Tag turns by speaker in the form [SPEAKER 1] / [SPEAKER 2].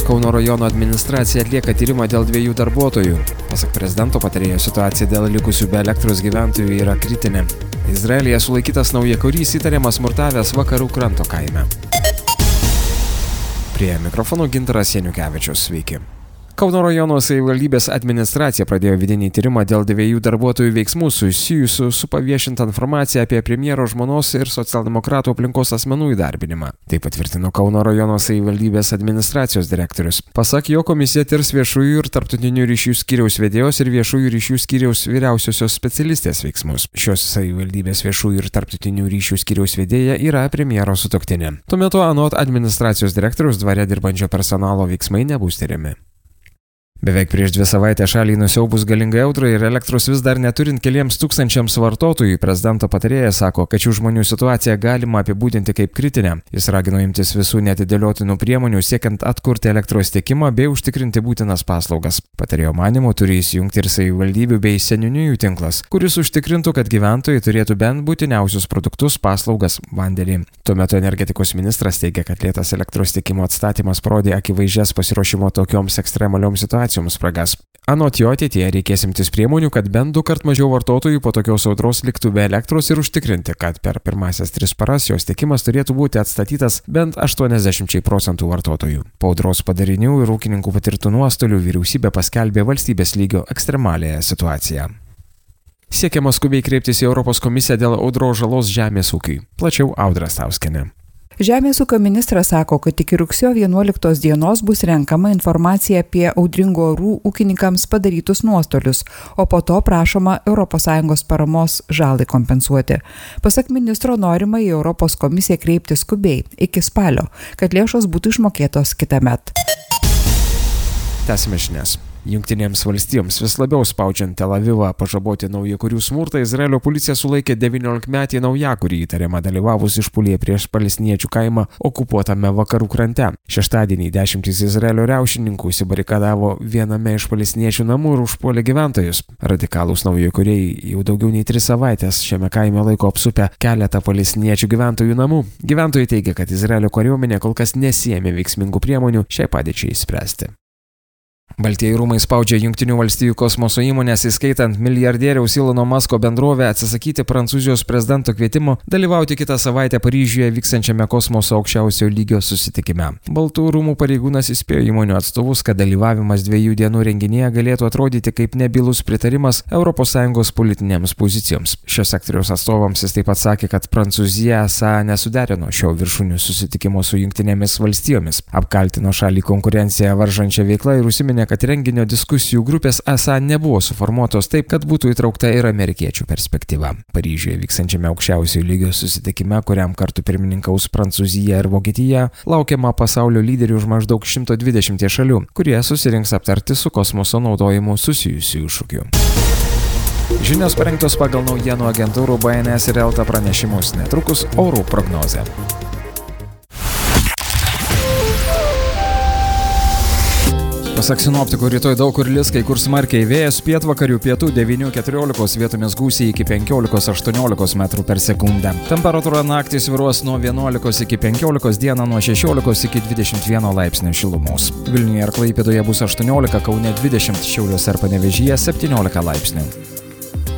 [SPEAKER 1] Kauno rajono administracija atlieka tyrimą dėl 2 darbuotojų. Pasak prezidento patarėjo, situacija dėl likusių be elektros gyventojų yra kritinė. Izraelyje sulaikytas naujakurys įtariamas smurtavęs Vakarų kranto kaime. Prie mikrofono Gintaras Janukevičius, sveiki. Kauno rajono savivaldybės administracija pradėjo vidinį tyrimą dėl 2 darbuotojų veiksmų susijusių su paviešinta informacija apie premjero žmonos ir socialdemokratų aplinkos asmenų įdarbinimą. Tai patvirtino Kauno rajono savivaldybės administracijos direktorius. Pasak jo, komisija tirs viešųjų ir tarptautinių ryšių skyriaus vedėjos ir viešųjų ryšių skyriaus vyriausiosios specialistės veiksmus. Šios savivaldybės viešųjų ir tarptautinių ryšių skyriaus vedėja yra premjero sutuoktinė. Tuo metu anot administracijos direktorius dvare dirbančio personalo veiksmai nebus tyriami. Beveik prieš 2 savaitės šaliai nusiaubus galingai audrai ir elektros vis dar neturint keliems tūkstančiams vartotojų, prezidento patarėjas sako, kad šių žmonių situaciją galima apibūdinti kaip kritinę. Jis ragino imtis visų neatidėliotinų priemonių siekiant atkurti elektros tiekimą bei užtikrinti būtinas paslaugas. Patarėjo manymu turi įsijungti ir savivaldybių bei seniūnijų tinklas, kuris užtikrintų, kad gyventojai turėtų bent būtiniausius produktus, paslaugas, vandenį. Tuo metu energetikos ministras teigia, kad lėtas elektros tiekimo atstatymas parodė akivaizdžias pasiruošimo tokioms ekstremalioms situacijoms spragas. Anot jo, ateityje reikės imtis priemonių, kad bent 2 kart mažiau vartotojų po tokios audros liktų be elektros ir užtikrinti, kad per pirmasias 3 paras jos tiekimas turėtų būti atstatytas bent 80% vartotojų. Po audros padarinių ir ūkininkų patirtų nuostolių vyriausybė paskelbė valstybės lygio ekstremaliąją situaciją. Siekiama skubiai kreiptis į Europos komisiją dėl audros žalos žemės ūkiui. Plačiau Audra Stauskienė.
[SPEAKER 2] Žemės ūkio ministras sako, kad iki rugsėjo 11 dienos bus renkama informacija apie audringo orų ūkininkams padarytus nuostolius, o po to prašoma ES paramos žalai kompensuoti. Pasak ministro, norima į Europos komisiją kreipti skubiai, iki spalio, kad lėšos būtų išmokėtos kitąmet.
[SPEAKER 1] Tęsime žinias. Jungtinėms valstijoms vis labiau spaudžiant Tel Avivą pažaboti naujakurių smurtą, Izraelio policija sulaikė 19-metį naujakurį įtariamą dalyvavus išpuolyje prieš palestiniečių kaimą okupuotame Vakarų krante. Šeštadienį 10 Izraelio riaušininkų įsibarikadavo viename iš palestiniečių namų ir užpuolė gyventojus. Radikalūs naujakuriai jau daugiau nei 3 savaitės šiame kaime laiko apsupę keletą palestiniečių gyventojų namų. Gyventojai teigia, kad Izraelio kariuomenė kol kas nesiėmė veiksmingų priemonių šiai padėčiai išspręsti. Baltieji rūmai spaudžia Jungtinių valstijų kosmoso įmonės, įskaitant milijardieriaus Ilono Masko bendrovę, atsisakyti Prancūzijos prezidento kvietimo dalyvauti kitą savaitę Paryžiuje vykstančiame kosmoso aukščiausio lygio susitikime. Baltų rūmų pareigūnas įspėjo įmonių atstovus, kad dalyvavimas 2 dienų renginyje galėtų atrodyti kaip nebylus pritarimas ES politinėms pozicijoms. Šios sektoriaus atstovams jis taip pat sakė, kad Prancūzija esą nesuderino šio viršūnių susitikimo su Jungtinėmis valstijomis, apkaltino šalį konkurenciją varžančią veiklą ir užsiminė, kad renginio diskusijų grupės esą nebuvo suformuotos taip, kad būtų įtraukta ir amerikiečių perspektyva. Paryžiuje vykstančiame aukščiausio lygio susitikime, kuriam kartu pirmininkaus Prancūzija ir Vokietija, laukiama pasaulio lyderių už maždaug 120 šalių, kurie susirinks aptarti su kosmoso naudojimu susijusių iššūkių. Žinios parengtos pagal naujienų agentūrų BNS ir Elta pranešimus, netrukus orų prognozė. Pasak sinoptikų, rytoj daug kur lis, kai kur smarkiai vėjas, pietvakarių pietų 9–14, vietomis gūsiai iki 15–18 metrų per sekundę. Temperatūra naktį svyruos nuo 11 iki 15, dieną nuo 16 iki 21 laipsnių šilumos. Vilniuje ir Klaipėdoje bus 18, Kaune 20, Šiauliuose ir Panevėžyje 17 laipsnių.